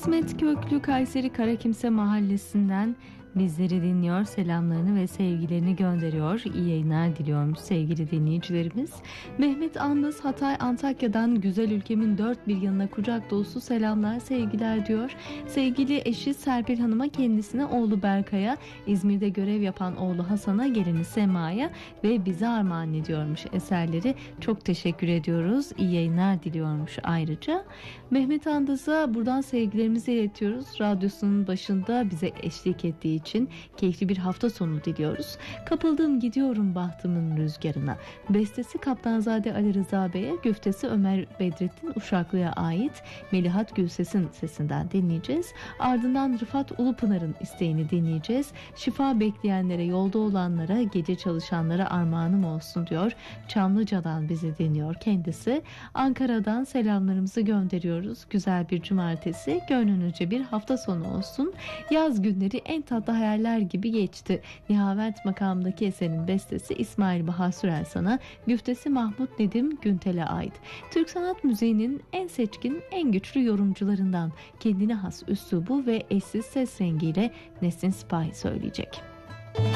İsmet Köklü Kayseri Karakimse Mahallesi'nden bizleri dinliyor, selamlarını ve sevgilerini gönderiyor. İyi yayınlar diliyormuş sevgili dinleyicilerimiz. Mehmet Andız Hatay Antakya'dan güzel ülkemin dört bir yanına kucak dolusu selamlar, sevgiler diyor. Sevgili eşi Serpil Hanım'a, kendisine oğlu Berkay'a, İzmir'de görev yapan oğlu Hasan'a, gelini Sema'ya ve bize armağan ediyormuş eserleri. Çok teşekkür ediyoruz. İyi yayınlar diliyormuş ayrıca. Mehmet Andız'a buradan sevgilerimizi iletiyoruz. Radyosunun başında bize eşlik ettiği için keyifli bir hafta sonu diliyoruz. Kapıldım gidiyorum bahtımın rüzgarına. Bestesi Kaptanzade Ali Rıza Bey'e, güftesi Ömer Bedrettin Uşaklı'ya ait. Melihat Gülses'in sesinden dinleyeceğiz. Ardından Rıfat Ulupınar'ın isteğini dinleyeceğiz. Şifa bekleyenlere, yolda olanlara, gece çalışanlara armağanım olsun diyor. Çamlıca'dan bizi dinliyor kendisi. Ankara'dan selamlarımızı gönderiyoruz. Güzel bir cumartesi, gönlünüzce bir hafta sonu olsun. Yaz günleri en tatlı hayaller gibi geçti. Nihavent makamındaki eserin bestesi İsmail Baha Sürelsan'a, güftesi Mahmut Nedim Güntel'e ait. Türk sanat müziğinin en seçkin, en güçlü yorumcularından kendine has üslubu ve eşsiz ses rengiyle Nesrin Sipahi söyleyecek.